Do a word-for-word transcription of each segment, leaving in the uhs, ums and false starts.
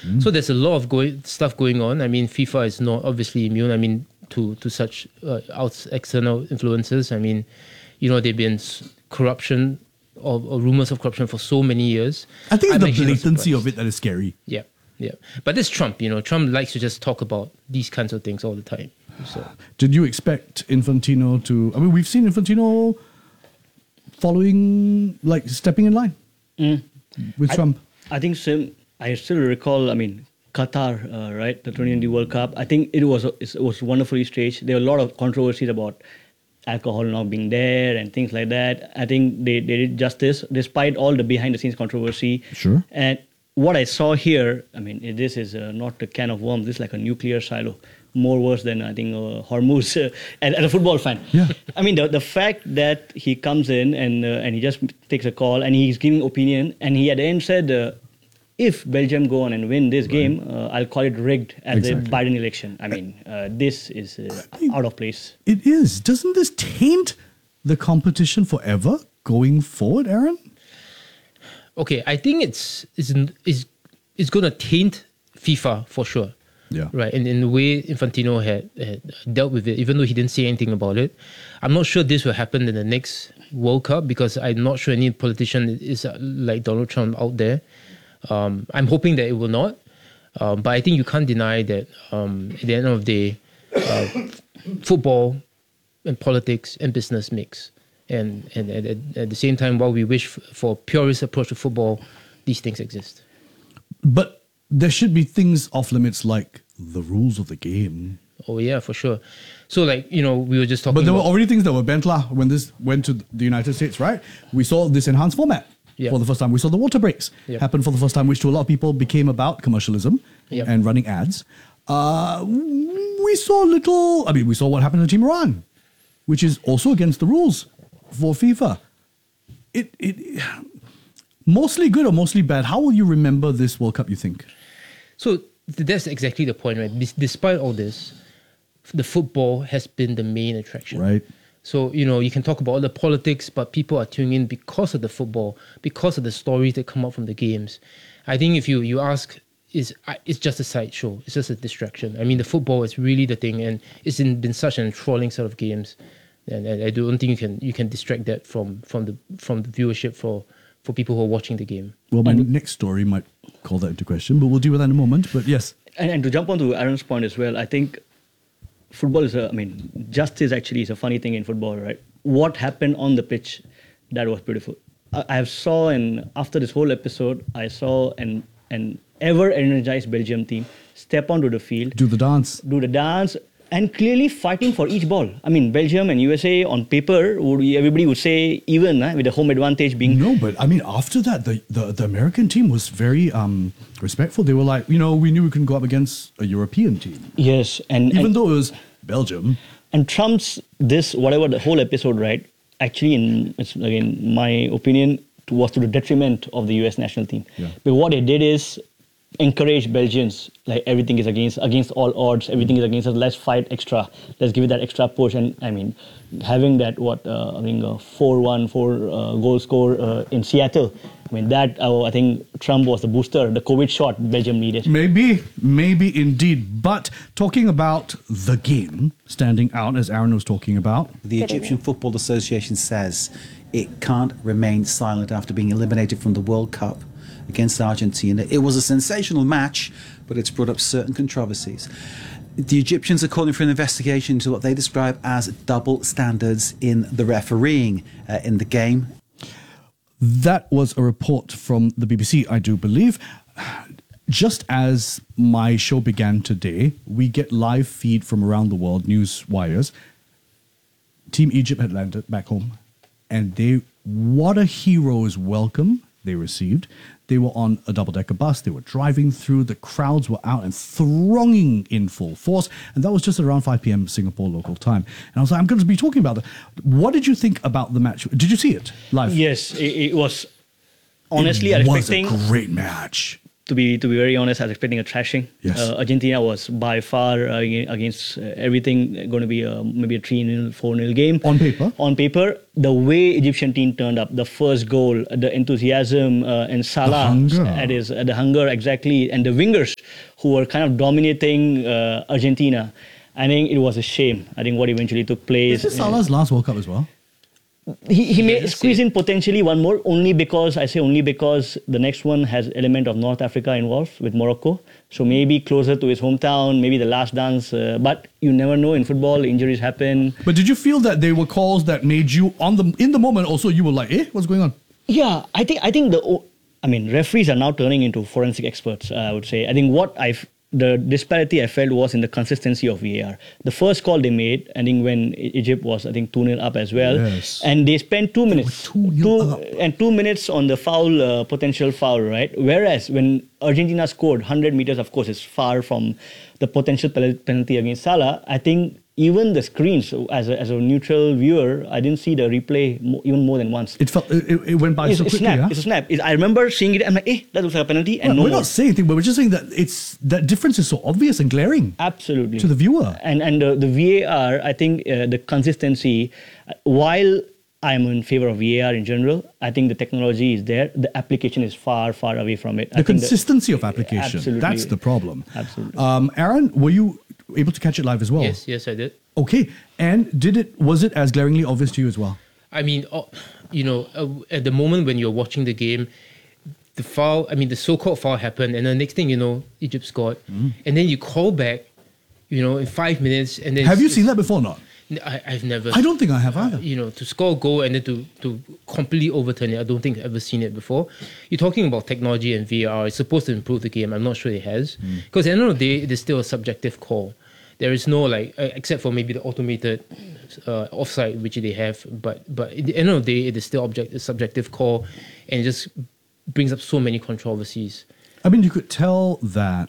Mm. So there's a lot of going, stuff going on. I mean, FIFA is not obviously immune. I mean, to to such uh, out, external influences. I mean, you know, there've been corruption or, or rumors of corruption for so many years. I think it's I'm the blatancy of it that is scary. Yeah, yeah. But this Trump, you know, Trump likes to just talk about these kinds of things all the time. So, did you expect Infantino to? I mean, we've seen Infantino following, like, stepping in line mm. with I, Trump. I think so. I still recall. I mean, Qatar, uh, right? The twenty twenty World Cup. I think it was it was wonderfully staged. There were a lot of controversies about alcohol not being there and things like that. I think they, they did justice despite all the behind the scenes controversy. Sure. And what I saw here, I mean, this is uh, not a can of worms. This is like a nuclear silo. More worse than, I think, uh, Hormuz uh, as, as a football fan. Yeah. I mean, the the fact that he comes in and uh, and he just takes a call and he's giving opinion, and he at the end said, uh, if Belgium go on and win this right. game, uh, I'll call it rigged as exactly. a Biden election. I mean, uh, this is uh, I mean, out of place. It is. Doesn't this taint the competition forever going forward, Aaron? Okay, I think it's it's it's, it's going to taint FIFA for sure. Yeah. Right. And in the way Infantino had, had dealt with it, even though he didn't say anything about it, I'm not sure this will happen in the next World Cup because I'm not sure any politician is uh, like Donald Trump out there. Um, I'm hoping that it will not. Um, but I think you can't deny that um, at the end of the day, uh, football and politics and business mix. And, and at, at the same time, while we wish for a purist approach to football, these things exist. But there should be things off limits like the rules of the game. Oh, yeah, for sure. So, like, you know, we were just talking But there about... were already things that were bent lah when this went to the United States, right? We saw this enhanced format yep. for the first time. We saw the water breaks yep. happen for the first time, which to a lot of people became about commercialism yep. and running ads. Uh, we saw little... I mean, we saw what happened to Team Iran, which is also against the rules for FIFA. It... it Mostly good or mostly bad? How will you remember this World Cup, you think? So that's exactly the point, right? Despite all this, the football has been the main attraction. Right. So, you know, you can talk about all the politics, but people are tuning in because of the football, because of the stories that come out from the games. I think if you, you ask, is it's just a sideshow. It's just a distraction. I mean, the football is really the thing, and it's been such an enthralling set of games. And, and I don't think you can you can distract that from from the from the viewership for for people who are watching the game. Well, my and next story might call that into question, but we'll deal with that in a moment. But yes. And, and to jump on to Aaron's point as well, I think football is a, I mean, justice actually is a funny thing in football, right? What happened on the pitch, that was beautiful. I, I saw, and after this whole episode, I saw an, an ever-energized Belgium team step onto the field. Do the dance. Do the dance. And clearly fighting for each ball. I mean, Belgium and U S A on paper, would, everybody would say even, uh, with the home advantage being... No, but I mean, after that, the, the, the American team was very um, respectful. They were like, you know, we knew we couldn't go up against a European team. Yes. and Even and, though it was Belgium. And Trump's, this, whatever, the whole episode, right, actually, in it's, again, my opinion, was to the detriment of the U S national team. Yeah. But what they did is encourage Belgians, like everything is against against all odds, everything is against us, let's fight extra, let's give it that extra push. And I mean, having that, what, uh, I mean, a four one, four uh, goal score uh, in Seattle, I mean, that, uh, I think Trump was the booster, the COVID shot Belgium needed. Maybe, maybe indeed. But talking about the game standing out, as Aaron was talking about. The Egyptian Football Association says it can't remain silent after being eliminated from the World Cup against Argentina. It was a sensational match, but it's brought up certain controversies. The Egyptians are calling for an investigation into what they describe as double standards in the refereeing uh, in the game. That was a report from the B B C, I do believe. Just as my show began today, we get live feed from around the world, news wires. Team Egypt had landed back home, and they, what a hero's welcome they received. They were on a double-decker bus. They were driving through. The crowds were out and thronging in full force. And that was just around five p.m. Singapore local time. And I was like, I'm going to be talking about that. What did you think about the match? Did you see it live? Yes, it, it was honestly it I was was expecting a great match. to be to be very honest, I was expecting a thrashing. Yes. Uh, Argentina was by far uh, against uh, everything going to be a, maybe a three nil, four nil game. On paper? On paper, the way Egyptian team turned up, the first goal, the enthusiasm, uh, and Salah hunger. at his uh, the hunger exactly, and the wingers who were kind of dominating uh, Argentina. I think it was a shame. I think what eventually took place. This is Salah's last World Cup as well. He, he may Yes, squeeze yeah. in potentially one more, only because, I say only because the next one has element of North Africa involved with Morocco. So maybe closer to his hometown, maybe the last dance. Uh, but you never know in football, injuries happen. But did you feel that they were calls that made you, on the in the moment also, you were like, eh, what's going on? Yeah, I think I think the, o- I mean, referees are now turning into forensic experts, uh, I would say. I think what I've, the disparity I felt was in the consistency of V A R. The first call they made, I think when E- Egypt was, I think, two nil up as well. Yes. And they spent two minutes. two nil up. And two minutes on the foul, uh, potential foul, right? Whereas when Argentina scored one hundred meters, of course, is far from the potential pel- penalty against Salah. I think even the screens, so as a, as a neutral viewer, I didn't see the replay mo- even more than once. It felt it, it went by It's, so it's quickly. snap. huh? It's a snap. It's, I remember seeing it. I'm like, eh, that looks like a penalty, and Well, no we're more. not saying anything, but we're just saying that it's that difference is so obvious and glaring Absolutely. to the viewer. And and uh, the V A R, I think uh, the consistency, uh, while I'm in favor of V A R in general, I think the technology is there. The application is far, far away from it. I The think consistency of application. Absolutely. That's the problem. Absolutely. Um, Aaron, were you able to catch it live as well? Yes, yes, I did. Okay. And did it was it as glaringly obvious to you as well? I mean, uh, you know, uh, at the moment when you're watching the game, the foul, I mean, the so-called foul happened, and the next thing you know, Egypt scored. And then you call back, you know, in five minutes, and then... Have you it's- seen that before or not? I, I've never... I don't think I have either. You know, to score a goal and then to, to completely overturn it, I don't think I've ever seen it before. You're talking about technology and V A R. It's supposed to improve the game. I'm not sure it has. Because at the end of the day, it is still a subjective call. There is no, like, uh, except for maybe the automated uh, offside, which they have. But but at the end of the day, it is still object, a subjective call. And it just brings up so many controversies. I mean, you could tell that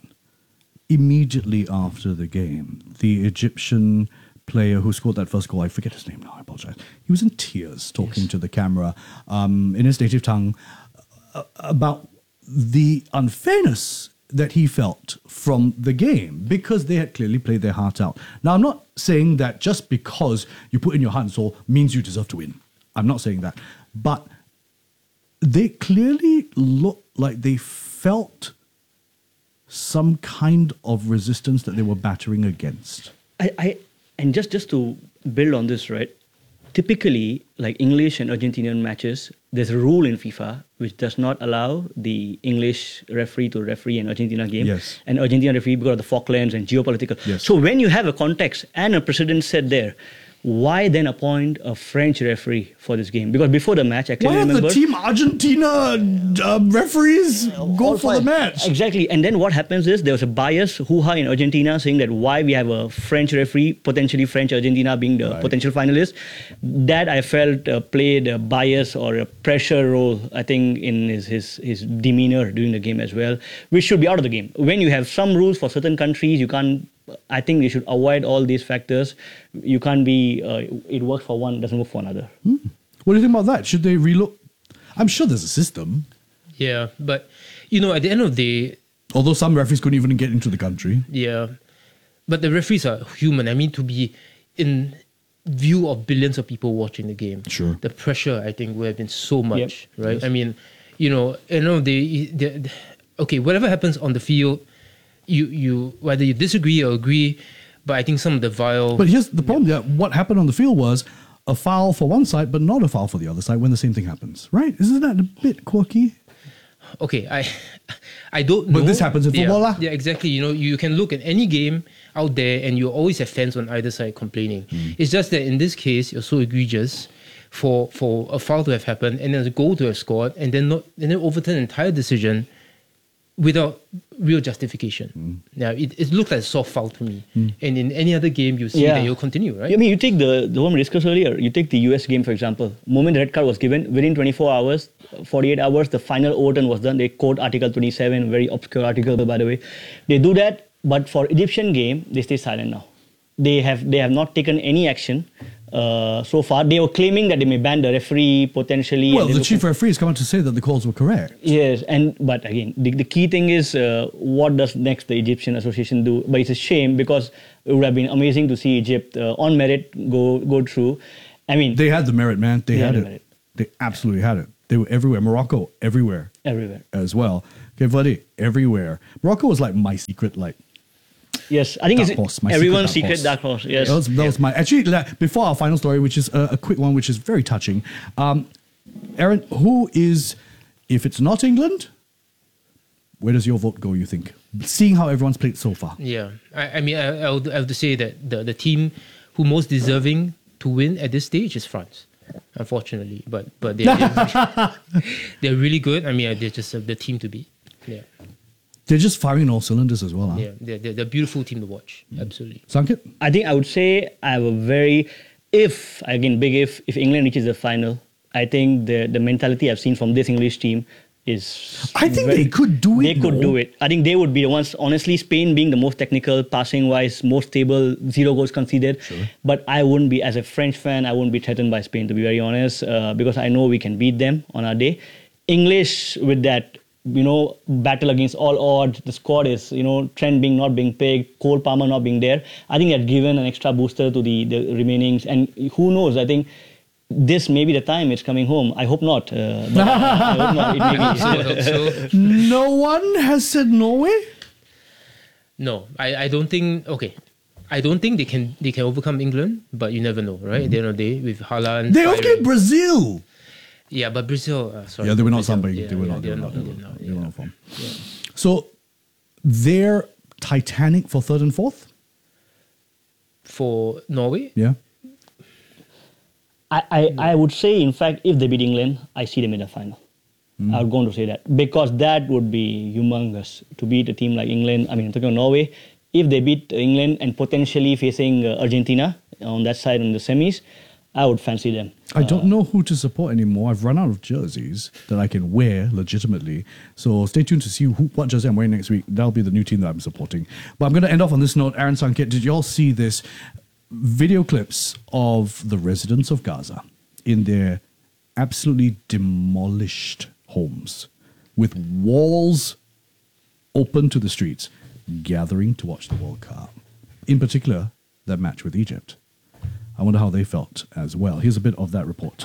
immediately after the game, the Egyptian player who scored that first goal, I forget his name now, I apologize. He was in tears talking Yes. to the camera um, in his native tongue uh, about the unfairness that he felt from the game because they had clearly played their heart out. Now, I'm not saying that just because you put in your heart and soul means you deserve to win. I'm not saying that. But they clearly looked like they felt some kind of resistance that they were battering against. I, I and just just to build on this, right? Typically, like English and Argentinian matches, there's a rule in FIFA which does not allow the English referee to referee an Argentina game, Yes. and Argentina referee because of the Falklands and geopolitical. Yes. So when you have a context and a precedent set there, why then appoint a French referee for this game? Because before the match, I Why clearly have remember the Team Argentina um, referees go all for the five. match? Exactly. And then what happens is there was a bias, hoo-ha in Argentina saying that why we have a French referee, potentially French Argentina being the Right. potential finalist. That I felt uh, played a bias or a pressure role, I think, in his, his, his demeanor during the game as well, which should be out of the game. When you have some rules for certain countries, you can't, I think they should avoid all these factors. You can't be, uh, it works for one, doesn't work for another. What do you think about that? Should they relook? I'm sure there's a system, Yeah, but, you know, at the end of the day, although some referees couldn't even get into the country. yeah, but the referees are human. I mean, to be in view of billions of people watching the game. Sure. The pressure, I think, would have been so much, Yep. right? Yes. I mean, you know, you know, they, they, okay, whatever happens on the field, you, you, whether you disagree or agree, but I think some of the vile... But here's the problem. Yeah, what happened on the field was a foul for one side, but not a foul for the other side when the same thing happens, right? Isn't that a bit quirky? Okay, I I don't know. But this happens in yeah, football, lah. Yeah, exactly. You know, you can look at any game out there and you always have fans on either side complaining. Hmm. It's just that in this case, you're so egregious for for a foul to have happened and then a goal to have scored and then not and then overturn the entire decision without real justification. Hmm. Now, it, it looked like a soft foul to me. And in any other game, you see Yeah. that you'll continue, right? I mean, you take the, the one we discussed earlier, you take the U S game, for example. Moment the red card was given, within twenty-four hours, forty-eight hours, the final overturn was done. They quote Article twenty-seven, very obscure article, by the way. They do that, but for Egyptian game, they stay silent now. they have they have not taken any action uh, so far. They were claiming that they may ban the referee potentially. Well, and the they chief look- referee has come out to say that the calls were correct. Yes, and but again, the, the key thing is uh, what does next the Egyptian Association do? But it's a shame because it would have been amazing to see Egypt uh, on merit go go through. I mean, They had the merit, man. They, They had, had the it. merit. They absolutely had it. They were everywhere. Morocco, everywhere everywhere. as well. Cape Verde, everywhere. Morocco was like my secret, like Yes, I think dark it's horse. My everyone's secret secret dark dark horse. Yes, That was, that was my actually like, before our final story, which is a, a quick one, which is very touching. Um, Aaron, who is, if it's not England, where does your vote go? You think, seeing how everyone's played so far? Yeah, I, I mean, I, I would have to say that the, the team who most deserving to win at this stage is France, unfortunately. But but they're, they're, they're really good. I mean, they're just uh, the team to beat. Yeah, They're just firing on all cylinders as well, huh? yeah, they're, they're, they're a beautiful team to watch. Absolutely. Sankit? I think I would say I have a very, if, again, big if, if England reaches the final, I think the, the mentality I've seen from this English team is... I think very- they could do it. They could no? do it. I think they would be the ones, honestly, Spain being the most technical, passing-wise, most stable, zero goals conceded. Sure. But I wouldn't be, as a French fan, I wouldn't be threatened by Spain, to be very honest, uh, because I know we can beat them on our day. English, with that, you know, battle against all odds, the squad is, you know, Trent being not being picked, Cole Palmer not being there. I think they've given an extra booster to the, the remainings. And who knows, I think this may be the time it's coming home. I hope not. Uh, but I hope not. It may be. So, I hope so. No one has said Norway? No, I, I don't think. Okay, I don't think they can they can overcome England, but you never know, right? At the end of the day, with Haaland, They firing- okay Brazil. Yeah, but Brazil. Uh, sorry, Yeah, they were not Brazil, somebody. yeah, they were yeah, not. They they're were not. They were they're not. not, They were yeah. not form. Yeah. So they're Titanic for third and fourth. For Norway, Yeah. I, I, I would say, in fact, if they beat England, I see them in the final. I would go on to say that. Because that would be humongous to beat a team like England. I mean, I'm talking about Norway. If they beat England and potentially facing uh, Argentina on that side in the semis, I would fancy them. I don't know who to support anymore. I've run out of jerseys that I can wear legitimately. So stay tuned to see who, what jersey I'm wearing next week. That'll be the new team that I'm supporting. But I'm going to end off on this note. Aaron Sankit, did you all see this video clips of the residents of Gaza in their absolutely demolished homes with walls open to the streets, gathering to watch the World Cup? In particular, that match with Egypt. I wonder how they felt as well. Here's a bit of that report.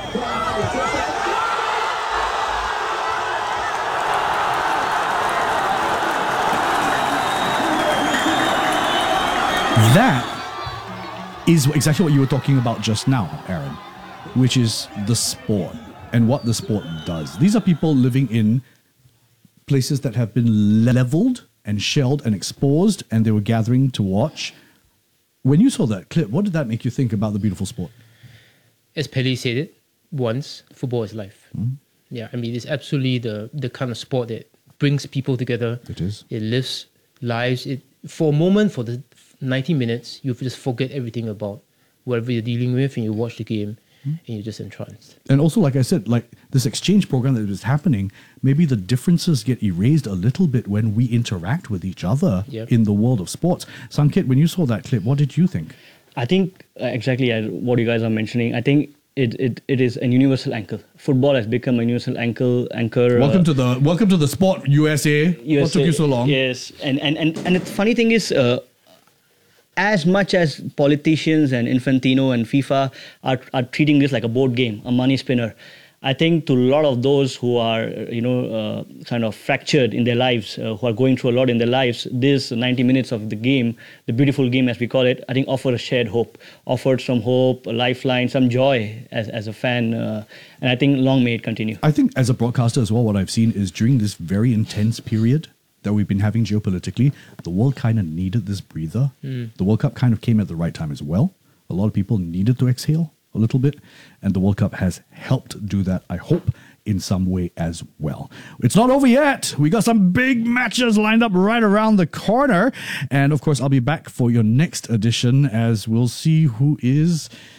That is exactly what you were talking about just now, Aaron, which is the sport and what the sport does. These are people living in places that have been leveled and shelled and exposed, and they were gathering to watch. When you saw that clip, what did that make you think about the beautiful sport? as Pele said it once, football is life. Mm. Yeah, I mean, it's absolutely the the kind of sport that brings people together. It is. It lives lives. It for a moment, for the ninety minutes, you just forget everything about whatever you're dealing with, and you watch the game, Mm. and you're just entranced. And also, like I said, like this exchange program that is happening, maybe the differences get erased a little bit when we interact with each other Yep. in the world of sports. Sankit, when you saw that clip, what did you think? I think uh, exactly as what you guys are mentioning. I think it, it, it is a universal anchor. Football has become a universal anchor. Anchor. Welcome uh, to the welcome to the sport, U S A. What U S A, took you so long? Yes, and and and and the funny thing is, uh, as much as politicians and Infantino and FIFA are are treating this like a board game, a money spinner, I think to a lot of those who are, you know, uh, kind of fractured in their lives, uh, who are going through a lot in their lives, this ninety minutes of the game, the beautiful game as we call it, I think offered a shared hope, offered some hope, a lifeline, some joy as, as a fan. Uh, and I think long may it continue. I think as a broadcaster as well, what I've seen is during this very intense period that we've been having geopolitically, the world kind of needed this breather. The World Cup kind of came at the right time as well. A lot of people needed to exhale a little bit, and the World Cup has helped do that, I hope, in some way as well. It's not over yet. We got some big matches lined up right around the corner. And of course, I'll be back for your next edition as we'll see who is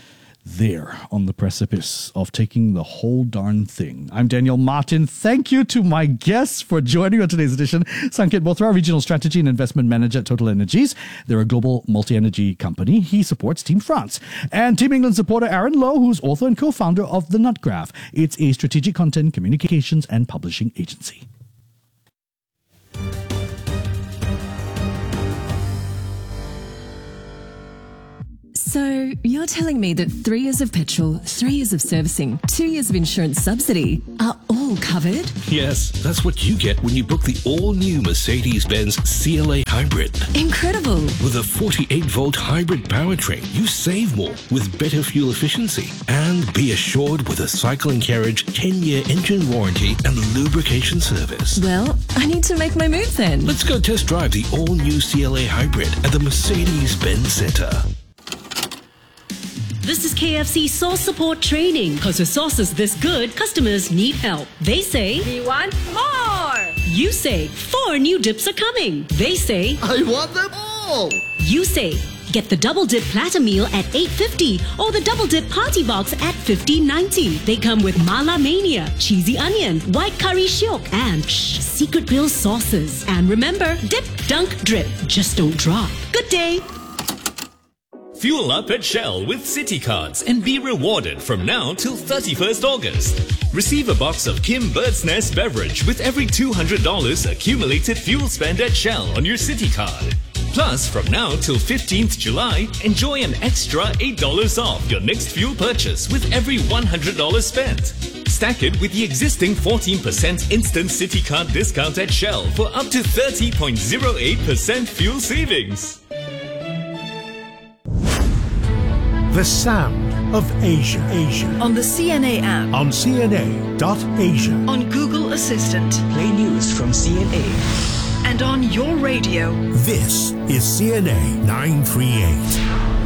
there on the precipice of taking the whole darn thing. I'm Daniel Martin. Thank you to my guests for joining on today's edition. Sankit Bothra, Regional Strategy and Investment Manager at Total Energies. They're a global multi-energy company. He supports Team France. And Team England supporter Aaron Lowe, who's author and co-founder of The Nut Graph. It's a strategic content, communications and publishing agency. So, you're telling me that three years of petrol, three years of servicing, two years of insurance subsidy are all covered? Yes, that's what you get when you book the all-new Mercedes-Benz C L A Hybrid. Incredible! With a forty-eight volt hybrid powertrain, you save more with better fuel efficiency. And be assured with a cycle and carriage ten year engine warranty and lubrication service. Well, I need to make my move then. Let's go test drive the all-new C L A Hybrid at the Mercedes-Benz Centre. This is K F C sauce support training. Because with sauces this good, customers need help. They say, we want more. You say, four new dips are coming. They say, I want them all. You say, get the double dip platter meal at eight fifty or the double dip party box at fifteen ninety. They come with Mala Mania, cheesy onion, white curry shiok, and shh, secret grill sauces. And remember, dip, dunk, drip. Just don't drop. Good day. Fuel up at Shell with City Cards and be rewarded from now till thirty-first August. Receive a box of Kim Bird's Nest beverage with every two hundred dollars accumulated fuel spend at Shell on your City Card. Plus, from now till fifteenth July, enjoy an extra eight dollars off your next fuel purchase with every one hundred dollars spent. Stack it with the existing fourteen percent instant City Card discount at Shell for up to thirty point zero eight percent fuel savings. The sound of Asia. Asia. On the C N A app. On C N A dot Asia. On Google Assistant. Play news from C N A. And on your radio. This is C N A nine thirty-eight.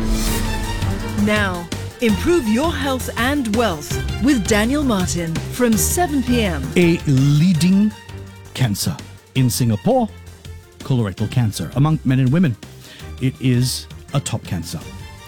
Now, improve your health and wealth with Daniel Martin from seven p.m. A leading cancer in Singapore, colorectal cancer. Among men and women, it is a top cancer.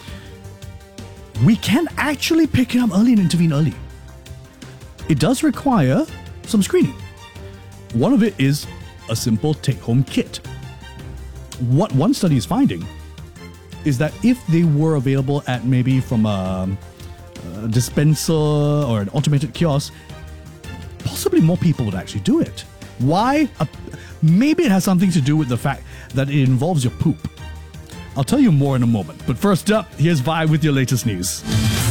We can actually pick it up early and intervene early. It does require some screening. One of it is a simple take-home kit. What one study is finding is that if they were available at maybe from a, a dispenser or an automated kiosk, possibly more people would actually do it. Why? Uh, maybe it has something to do with the fact that it involves your poop. I'll tell you more in a moment. But first up, here's Vi with your latest news.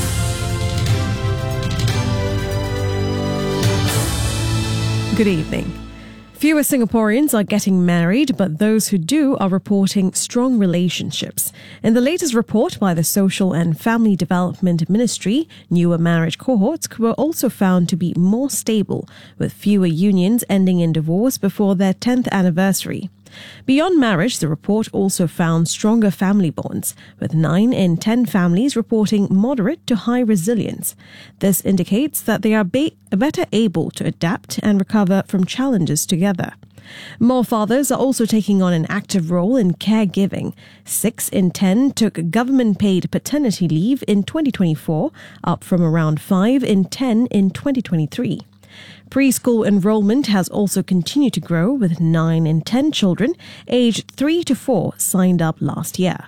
Good evening. Fewer Singaporeans are getting married, but those who do are reporting strong relationships. In the latest report by the Social and Family Development Ministry, newer marriage cohorts were also found to be more stable, with fewer unions ending in divorce before their tenth anniversary. Beyond marriage, the report also found stronger family bonds, with nine in ten families reporting moderate to high resilience. This indicates that they are ba- better able to adapt and recover from challenges together. More fathers are also taking on an active role in caregiving. Six in ten took government-paid paternity leave in twenty twenty-four, up from around five in ten in twenty twenty-three. Preschool enrollment has also continued to grow, with nine in ten children aged three to four signed up last year.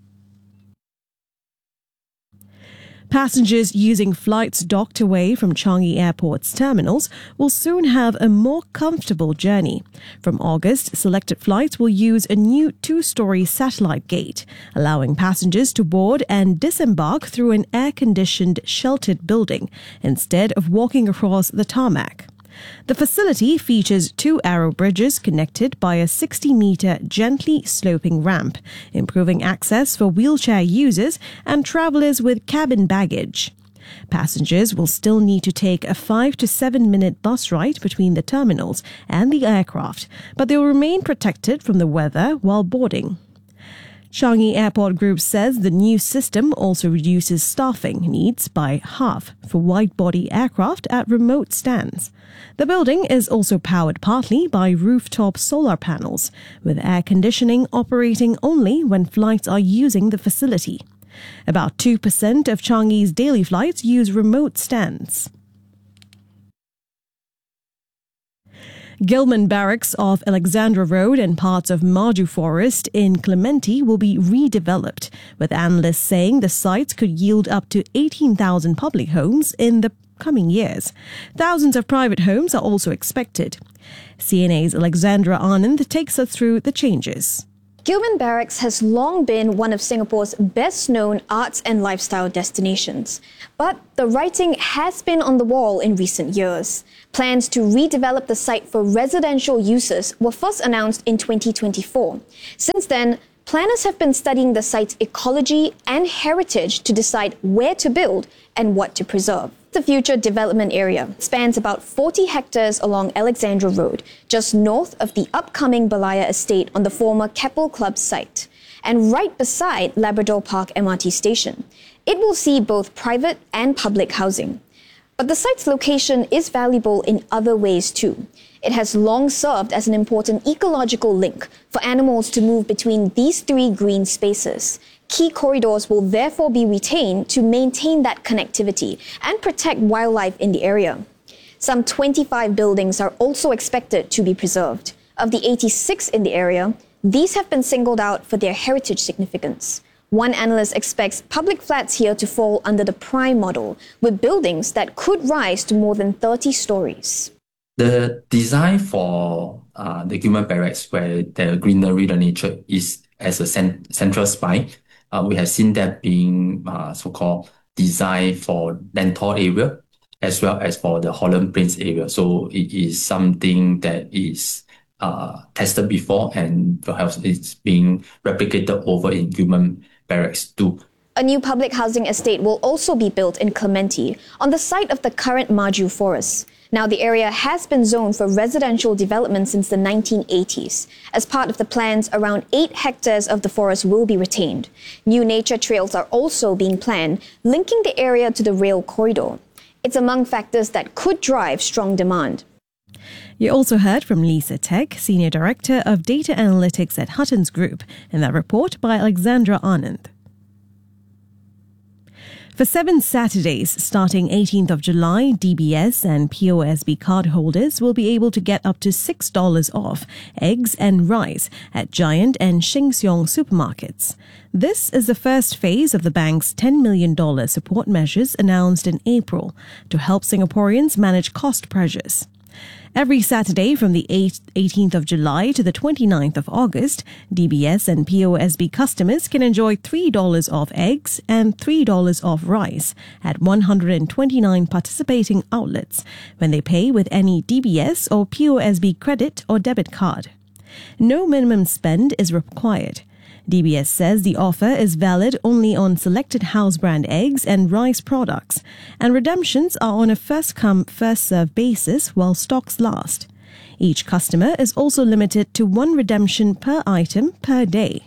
Passengers using flights docked away from Changi Airport's terminals will soon have a more comfortable journey. From August, selected flights will use a new two-story satellite gate, allowing passengers to board and disembark through an air-conditioned, sheltered building, instead of walking across the tarmac. The facility features two aero bridges connected by a sixty-meter gently sloping ramp, improving access for wheelchair users and travelers with cabin baggage. Passengers will still need to take a five to seven minute bus ride between the terminals and the aircraft, but they will remain protected from the weather while boarding. Changi Airport Group says the new system also reduces staffing needs by half for wide-body aircraft at remote stands. The building is also powered partly by rooftop solar panels, with air conditioning operating only when flights are using the facility. About two percent of Changi's daily flights use remote stands. Gilman Barracks off Alexandra Road and parts of Maju Forest in Clementi will be redeveloped, with analysts saying the sites could yield up to eighteen thousand public homes in the coming years. Thousands of private homes are also expected. C N A's Alexandra Anand takes us through the changes. Gilman Barracks has long been one of Singapore's best-known arts and lifestyle destinations. But the writing has been on the wall in recent years. Plans to redevelop the site for residential uses were first announced in twenty twenty-four. Since then, planners have been studying the site's ecology and heritage to decide where to build and what to preserve. The future development area spans about forty hectares along Alexandra Road, just north of the upcoming Balaya estate on the former Keppel Club site, and right beside Labrador Park M R T station. It will see both private and public housing. But the site's location is valuable in other ways too. It has long served as an important ecological link for animals to move between these three green spaces. Key corridors will therefore be retained to maintain that connectivity and protect wildlife in the area. Some twenty-five buildings are also expected to be preserved. Of the eighty-six in the area, these have been singled out for their heritage significance. One analyst expects public flats here to fall under the prime model, with buildings that could rise to more than thirty stories. The design for uh, the Gilman Barracks, where the greenery, the nature is as a cent- central spine, uh, we have seen that being uh, so-called designed for Lentor area as well as for the Holland Plains area. So it is something that is uh, tested before and perhaps it's being replicated over in Gilman Barracks too. A new public housing estate will also be built in Clementi, on the site of the current Maju Forest. Now, the area has been zoned for residential development since the nineteen eighties. As part of the plans, around eight hectares of the forest will be retained. New nature trails are also being planned, linking the area to the rail corridor. It's among factors that could drive strong demand. You also heard from Lisa Tech, Senior Director of Data Analytics at Huttons Group, in that report by Alexandra Anand. For seven Saturdays, starting eighteenth of July, D B S and P O S B cardholders will be able to get up to six dollars off eggs and rice at Giant and Sheng Siong supermarkets. This is the first phase of the bank's ten million dollars support measures announced in April to help Singaporeans manage cost pressures. Every Saturday from the eighteenth of July to the twenty-ninth of August, D B S and P O S B customers can enjoy three dollars off eggs and three dollars off rice at one hundred twenty-nine participating outlets when they pay with any D B S or P O S B credit or debit card. No minimum spend is required. D B S says the offer is valid only on selected house brand eggs and rice products, and redemptions are on a first-come, first-served basis while stocks last. Each customer is also limited to one redemption per item per day.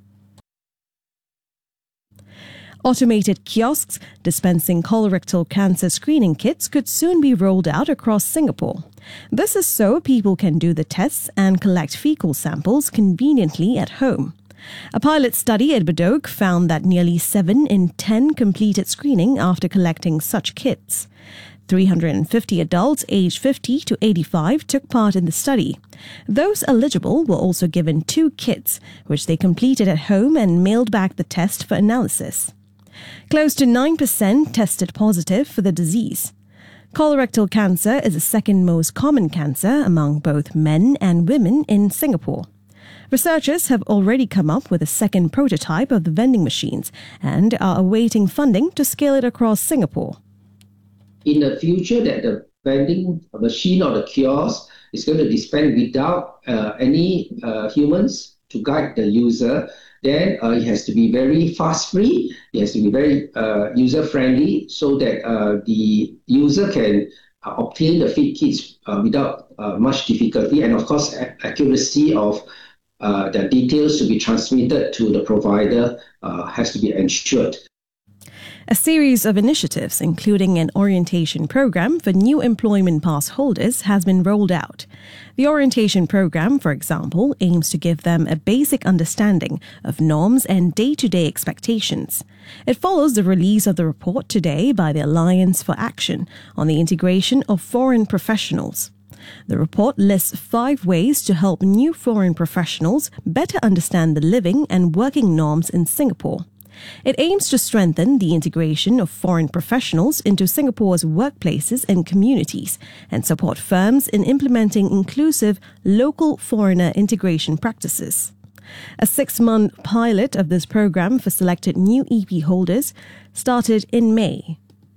Automated kiosks dispensing colorectal cancer screening kits could soon be rolled out across Singapore. This is so people can do the tests and collect fecal samples conveniently at home. A pilot study at Bedok found that nearly seven in ten completed screening after collecting such kits. three hundred fifty adults aged fifty to eighty-five took part in the study. Those eligible were also given two kits, which they completed at home and mailed back the test for analysis. Close to nine percent tested positive for the disease. Colorectal cancer is the second most common cancer among both men and women in Singapore. Researchers have already come up with a second prototype of the vending machines and are awaiting funding to scale it across Singapore. In the future, that the vending machine or the kiosk is going to dispense without uh, any uh, humans to guide the user, then uh, it has to be very fast-free, it has to be very uh, user-friendly so that uh, the user can uh, obtain the feed kits uh, without uh, much difficulty, and of course accuracy of Uh, the details to be transmitted to the provider uh, has to be ensured. A series of initiatives, including an orientation program for new employment pass holders, has been rolled out. The orientation program, for example, aims to give them a basic understanding of norms and day-to-day expectations. It follows the release of the report today by the Alliance for Action on the Integration of Foreign Professionals. The report lists five ways to help new foreign professionals better understand the living and working norms in Singapore. It aims to strengthen the integration of foreign professionals into Singapore's workplaces and communities and support firms in implementing inclusive local foreigner integration practices. A six-month pilot of this program for selected new E P holders started in May.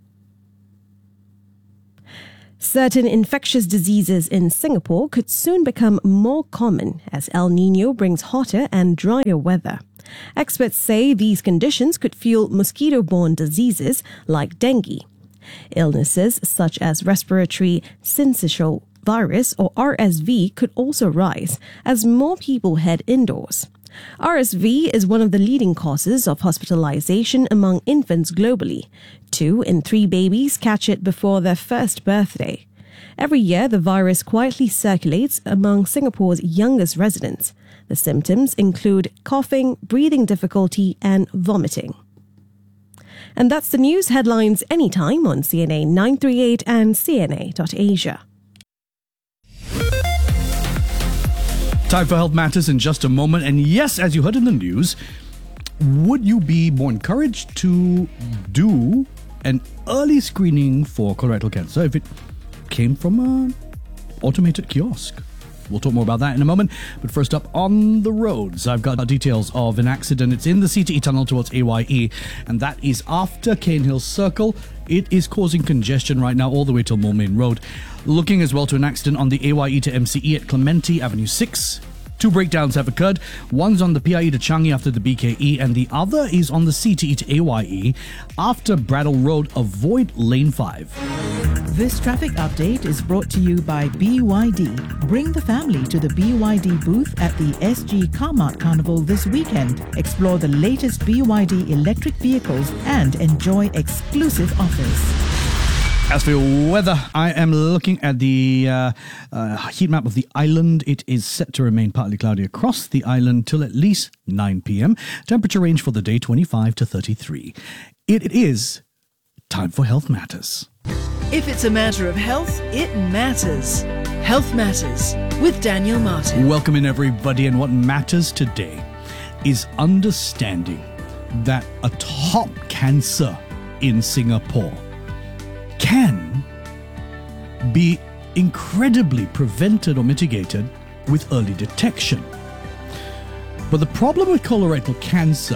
Certain infectious diseases in Singapore could soon become more common as El Niño brings hotter and drier weather. Experts say these conditions could fuel mosquito-borne diseases like dengue. Illnesses such as respiratory syncytial virus or R S V could also rise as more people head indoors. R S V is one of the leading causes of hospitalization among infants globally. Two in three babies catch it before their first birthday. Every year, the virus quietly circulates among Singapore's youngest residents. The symptoms include coughing, breathing difficulty, and vomiting. And that's the news headlines anytime on C N A nine thirty-eight and C N A dot Asia. Time for Health Matters in just a moment. And yes, as you heard in the news, would you be more encouraged to do an early screening for colorectal cancer if it came from an automated kiosk? We'll talk more about that in a moment. But first up, on the roads, I've got details of an accident. It's in the C T E tunnel towards A Y E, and that is after Cairnhill Circle. It is causing congestion right now all the way till Moulmein Road. Looking as well to an accident on the A Y E to M C E at Clementi Avenue six. Two breakdowns have occurred. One's on the P I E to Changi after the B K E, and the other is on the C T E to A Y E after Bradle Road. Avoid lane five. This traffic update is brought to you by B Y D. Bring the family to the B Y D booth at the S G Carmart Carnival this weekend. Explore the latest B Y D electric vehicles and enjoy exclusive offers. As for your weather, I am looking at the uh, uh, heat map of the island. It is set to remain partly cloudy across the island till at least nine p.m. Temperature range for the day twenty-five to thirty-three. It, it is time for Health Matters. If it's a matter of health, it matters. Health Matters with Daniel Martin. Welcome in, everybody. And what matters today is understanding that a top cancer in Singapore can be incredibly prevented or mitigated with early detection. But the problem with colorectal cancer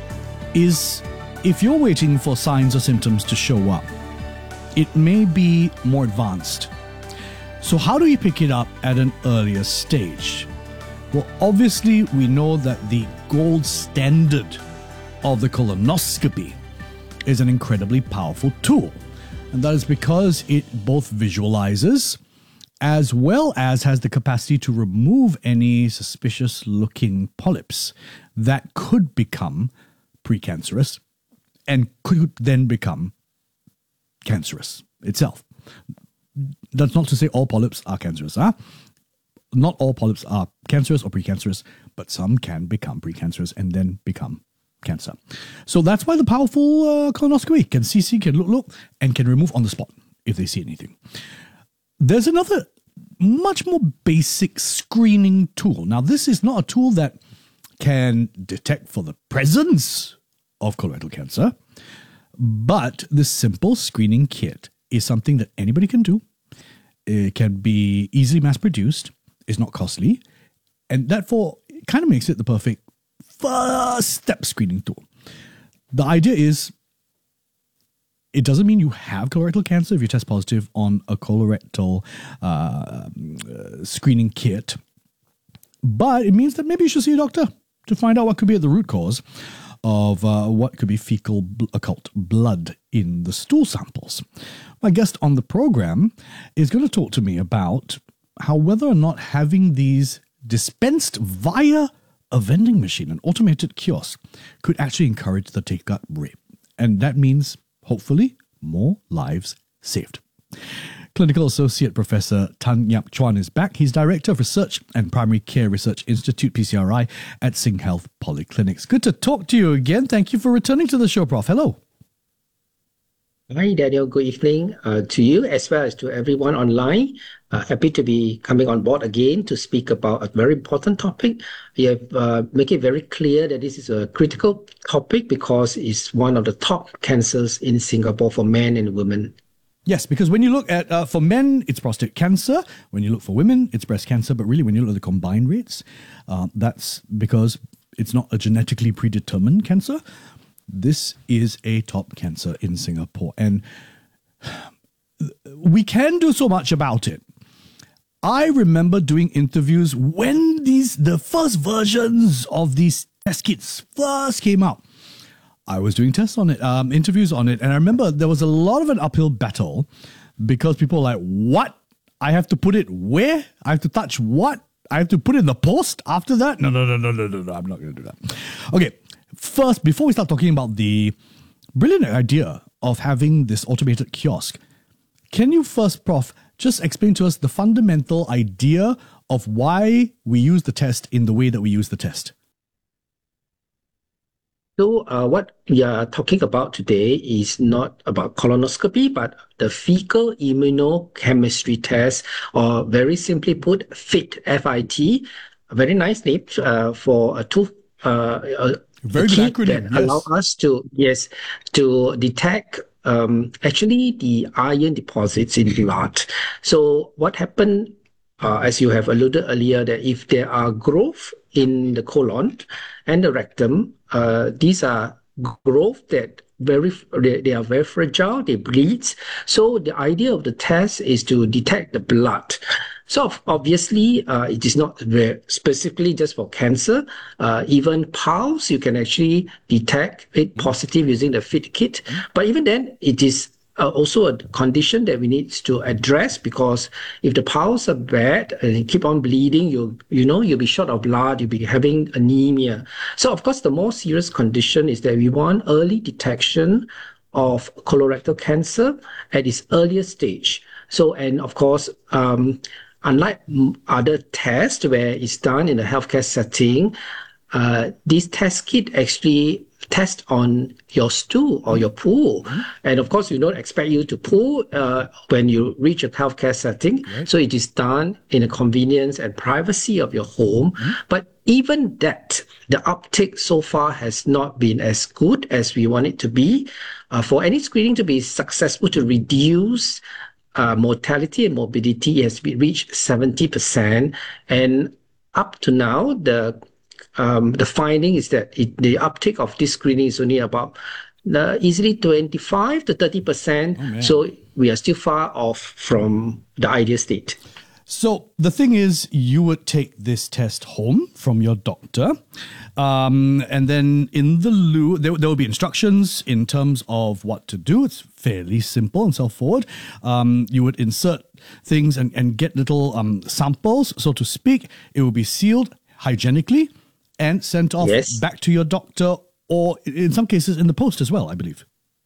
is if you're waiting for signs or symptoms to show up, it may be more advanced. So how do you pick it up at an earlier stage? Well, obviously, we know that the gold standard of the colonoscopy is an incredibly powerful tool. And that is because it both visualizes as well as has the capacity to remove any suspicious looking polyps that could become precancerous and could then become cancerous itself. That's not to say all polyps are cancerous, huh? Not all polyps are cancerous or precancerous, but some can become precancerous and then become cancer. So that's why the powerful uh, colonoscopy can see, see, can look, look, and can remove on the spot if they see anything. There's another much more basic screening tool. Now, this is not a tool that can detect for the presence of colorectal cancer, but the simple screening kit is something that anybody can do. It can be easily mass-produced, it's not costly, and therefore it kind of makes it the perfect first step screening tool. The idea is, it doesn't mean you have colorectal cancer if you test positive on a colorectal uh, uh, screening kit, but it means that maybe you should see a doctor to find out what could be at the root cause of uh, what could be fecal bl- occult blood in the stool samples. My guest on the program is going to talk to me about how whether or not having these dispensed via a vending machine, an automated kiosk, could actually encourage the take-up rate. And that means, hopefully, more lives saved. Clinical Associate Professor Tan Yap Chuan is back. He's Director of Research and Primary Care Research Institute, P C R I, at SingHealth Polyclinics. Good to talk to you again. Thank you for returning to the show, Professor Hello. Hi, Daniel. Good evening uh, to you as well as to everyone online. Uh, happy to be coming on board again to speak about a very important topic. We have uh, make it very clear that this is a critical topic because it's one of the top cancers in Singapore for men and women. Yes, because when you look at, uh, for men, it's prostate cancer. When you look for women, it's breast cancer. But really, when you look at the combined rates, uh, that's because it's not a genetically predetermined cancer. This is a top cancer in Singapore. And we can do so much about it. I remember doing interviews when these the first versions of these test kits first came out. I was doing tests on it, um, interviews on it, and I remember there was a lot of an uphill battle because people were like, what? I have to put it where? I have to touch what? I have to put it in the post after that? No, no, no, no, no, no, no. I'm not going to do that. Okay, first, before we start talking about the brilliant idea of having this automated kiosk, can you first, Prof, just explain to us the fundamental idea of why we use the test in the way that we use the test? So uh, what we are talking about today is not about colonoscopy, but the fecal immunochemistry test, or very simply put, FIT, F I T, a very nice name uh, for a two uh, a, very a good kit acronym, that yes. allow us to yes to detect um, actually the iron deposits in blood. So what happened, uh, as you have alluded earlier, that if there are growth in the colon and the rectum, uh, these are growth that very they, they are very fragile, they bleed. So the idea of the test is to detect the blood. So obviously, uh, it is not very specifically just for cancer. Uh, even pulse, you can actually detect it positive using the FIT kit. But even then, it is Uh, also a condition that we need to address, because if the pulse are bad and you keep on bleeding, you you know you'll be short of blood, you'll be having anemia. So of course, the more serious condition is that we want early detection of colorectal cancer at its earliest stage. So and of course, um, unlike other tests where it's done in a healthcare setting, uh, this test kit actually test on your stool or your poo. Mm-hmm. And of course, we don't expect you to poo uh, when you reach a healthcare setting. Right. So it is done in the convenience and privacy of your home. Mm-hmm. But even that, the uptake so far has not been as good as we want it to be. Uh, for any screening to be successful to reduce uh, mortality and morbidity, it has been reached seventy percent. And up to now, the Um, the finding is that it, the uptake of this screening is only about uh, easily twenty-five to thirty percent. Oh, so we are still far off from the ideal state. So the thing is, you would take this test home from your doctor, um, and then in the loo, there, there will be instructions in terms of what to do. It's fairly simple and self-forward. Um, you would insert things and, and get little um, samples, so to speak. It will be sealed hygienically and sent off yes. back to your doctor, or in some cases in the post as well, I believe.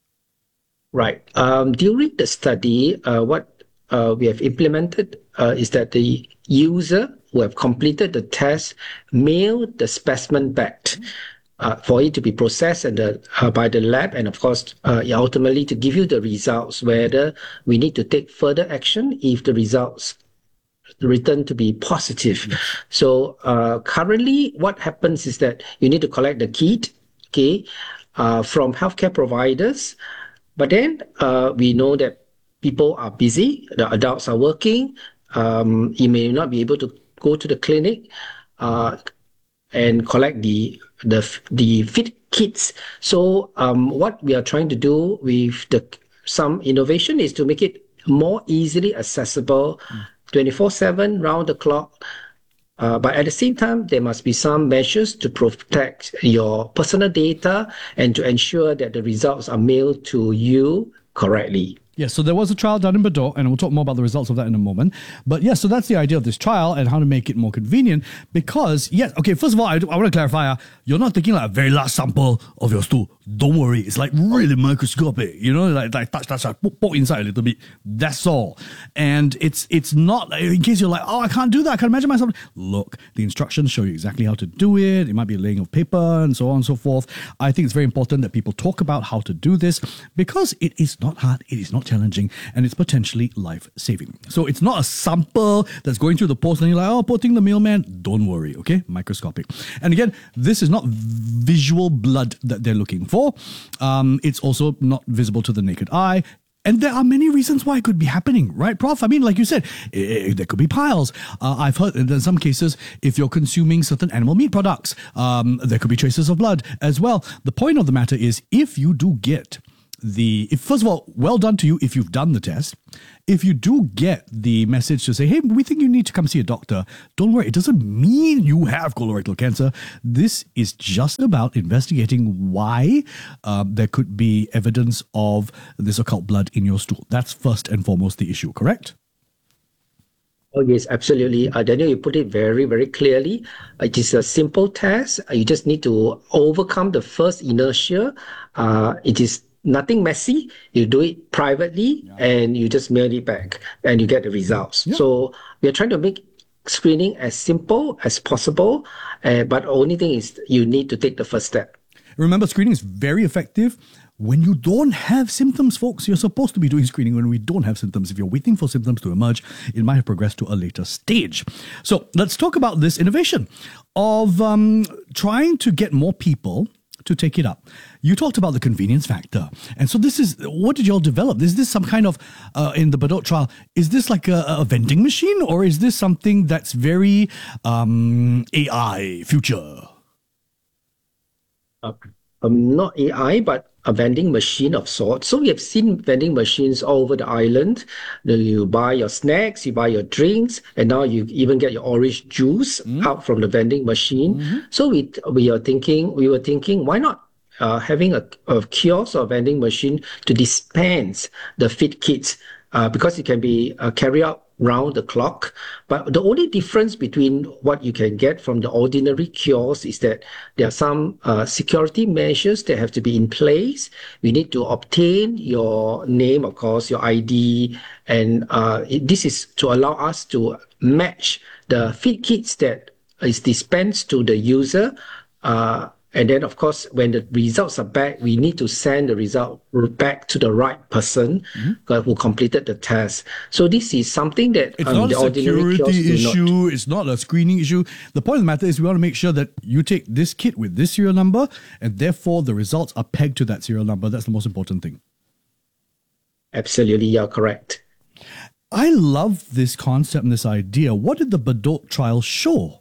Right. Um, during the study, uh, what uh, we have implemented uh, is that the user who have completed the test mailed the specimen back uh, for it to be processed and the, uh, by the lab, and of course, uh, ultimately to give you the results, whether we need to take further action if the results return to be positive. Yes. So uh, currently, what happens is that you need to collect the kit, okay, uh, from healthcare providers. But then uh, we know that people are busy. The adults are working. Um, you may not be able to go to the clinic uh, and collect the the the FIT kits. So um, what we are trying to do with the some innovation is to make it more easily accessible. Mm. twenty-four seven, round the clock. Uh, but at the same time, there must be some measures to protect your personal data and to ensure that the results are mailed to you correctly. Yes, so there was a trial done in Bedok, and we'll talk more about the results of that in a moment. But yes, so that's the idea of this trial and how to make it more convenient. Because, yes, okay, first of all, I, I want to clarify, uh, you're not taking like a very large sample of your stool. Don't worry, it's like really microscopic, you know, like, like touch, touch, touch, poke, poke inside a little bit. That's all. And it's it's not, in case you're like, oh, I can't do that, I can't imagine myself. Look, the instructions show you exactly how to do it. It might be a laying of paper and so on and so forth. I think it's very important that people talk about how to do this because it is not hard, it is not challenging, and it's potentially life-saving. So it's not a sample that's going through the post and you're like, oh, poor thing, the mailman. Don't worry, okay? Microscopic. And again, this is not visual blood that they're looking for. Um, it's also not visible to the naked eye. And there are many reasons why it could be happening, right, Prof? I mean, like you said, eh, there could be piles. Uh, I've heard in some cases, if you're consuming certain animal meat products, um, there could be traces of blood as well. The point of the matter is, if you do get the, if, first of all, well done to you if you've done the test. If you do get the message to say, hey, we think you need to come see a doctor, don't worry, it doesn't mean you have colorectal cancer. This is just about investigating why uh, there could be evidence of this occult blood in your stool. That's first and foremost the issue, correct? Oh, yes, absolutely. Uh, Daniel, you put it very, very clearly. It is a simple test. You just need to overcome the first inertia. Uh, it is nothing messy. You do it privately yeah. and you just mail it back and you get the results. Yeah. So we are trying to make screening as simple as possible. Uh, but the only thing is you need to take the first step. Remember, screening is very effective when you don't have symptoms, folks. You're supposed to be doing screening when we don't have symptoms. If you're waiting for symptoms to emerge, it might have progressed to a later stage. So let's talk about this innovation of um, trying to get more people to take it up. You talked about the convenience factor. And so this is, what did y'all develop? Is this some kind of, uh, in the Bedok trial, is this like a, a vending machine or is this something that's very um, A I future? Uh, um, not A I, but a vending machine of sorts. So we have seen vending machines all over the island. You buy your snacks, you buy your drinks, and now you even get your orange juice mm. out from the vending machine. Mm-hmm. So we we are thinking, we were thinking, why not uh, having a, a kiosk or vending machine to dispense the fit kits uh, because it can be uh, carried out round the clock. But the only difference between what you can get from the ordinary kiosk is that there are some uh, security measures that have to be in place. We need to obtain your name, of course, your I D, and uh, it, this is to allow us to match the fit kits that is dispensed to the user. Uh, And then, of course, when the results are back, we need to send the result back to the right person mm-hmm. who completed the test. So this is something that it's um, not the a security issue. Not. It's not a screening issue. The point of the matter is we want to make sure that you take this kit with this serial number, and therefore the results are pegged to that serial number. That's the most important thing. Absolutely, you're correct. I love this concept and this idea. What did the Bedok trial show?